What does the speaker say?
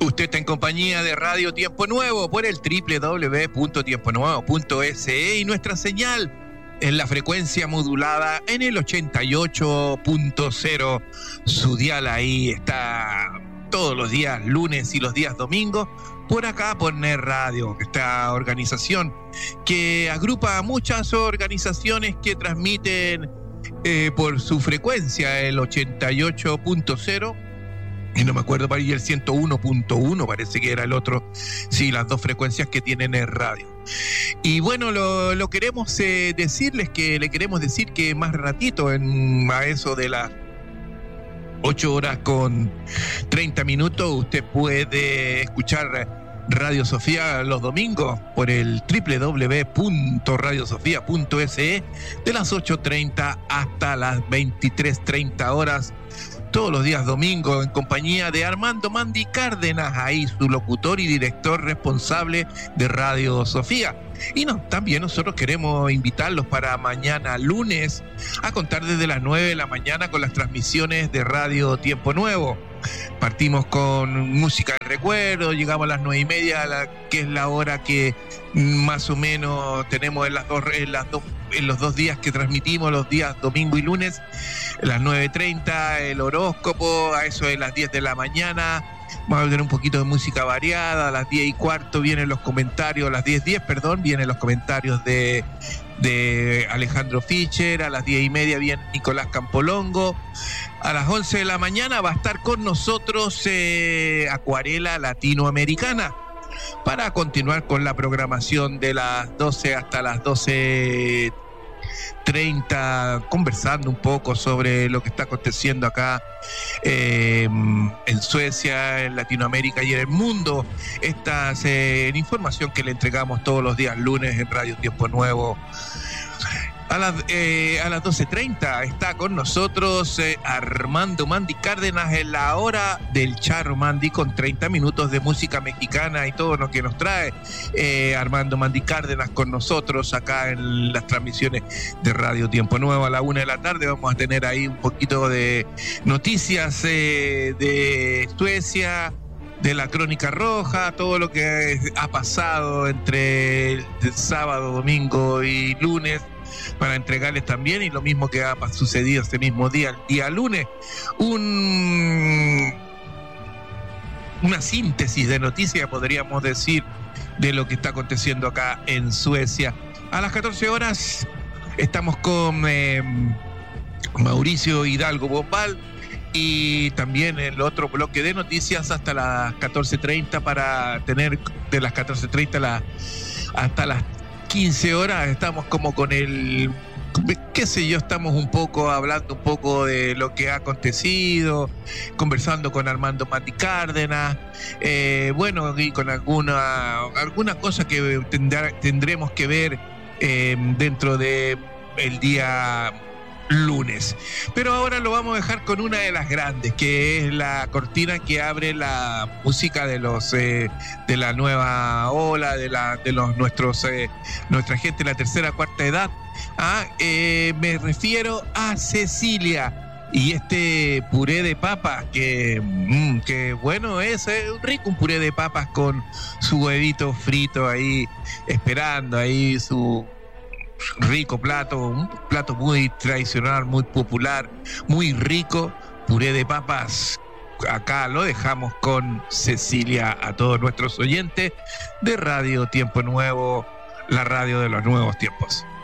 Usted está en compañía de Radio Tiempo Nuevo por el www.tiemponuevo.se y nuestra señal en la frecuencia modulada en el 88.0. Su dial ahí está todos los días lunes y los días domingos por acá por NER Radio, esta organización que agrupa a muchas organizaciones que transmiten por su frecuencia el 88.0. Y no me acuerdo, y el 101.1 parece que era el otro. Sí, las dos frecuencias que tienen en radio. Y bueno, lo queremos decirles que le queremos decir que más ratito, a eso de las 8 horas con 30 minutos, usted puede escuchar Radio Sofía los domingos por el www.radiosofia.se de las 8:30 hasta las 23:30 horas. Todos los días domingos en compañía de Armando Mandi Cárdenas, ahí su locutor y director responsable de Radio Sofía. Y también nosotros queremos invitarlos para mañana lunes a contar desde las 9 de la mañana con las transmisiones de Radio Tiempo Nuevo. Partimos con música de recuerdo, llegamos a las 9:30, que es la hora que más o menos tenemos en los dos días que transmitimos, los días domingo y lunes. A las 9:30 el horóscopo, a eso de las 10 de la mañana vamos a tener un poquito de música variada. A las 10:15 vienen los comentarios, a las 10:10, vienen los comentarios de Alejandro Fischer. A las 10:30 viene Nicolás Campolongo. A las 11 de la mañana va a estar con nosotros Acuarela Latinoamericana, para continuar con la programación de las 12 hasta las 12:30, conversando un poco sobre lo que está aconteciendo acá en Suecia, en Latinoamérica y en el mundo. Esta es información que le entregamos todos los días lunes en Radio Tiempo Nuevo. A las 12:30 está con nosotros Armando Mandi Cárdenas en la hora del Charro Mandi, con 30 minutos de música mexicana y todo lo que nos trae Armando Mandi Cárdenas con nosotros acá en las transmisiones de Radio Tiempo Nuevo. A la 1 de la tarde vamos a tener ahí un poquito de noticias de Suecia, de la Crónica Roja, todo lo que ha pasado entre el sábado, domingo y lunes, para entregarles también, y lo mismo que ha sucedido ese mismo día, el día lunes, una síntesis de noticias, podríamos decir, de lo que está aconteciendo acá en Suecia. A las 14 horas estamos con Mauricio Hidalgo Bombal, y también el otro bloque de noticias hasta las 14:30, para tener de las 14:30 hasta las 15 horas. Estamos como con estamos un poco hablando un poco de lo que ha acontecido, conversando con Armando Mandi Cárdenas, y con alguna cosa que tendremos que ver dentro de el día lunes. Pero ahora lo vamos a dejar con una de las grandes, que es la cortina que abre la música de la nueva ola, nuestra gente de la tercera, cuarta edad. Me refiero a Cecilia y este puré de papas que bueno, es rico, un puré de papas con su huevito frito ahí, esperando ahí su rico plato, un plato muy tradicional, muy popular, muy rico, puré de papas. Acá lo dejamos con Cecilia a todos nuestros oyentes de Radio Tiempo Nuevo, la radio de los nuevos tiempos.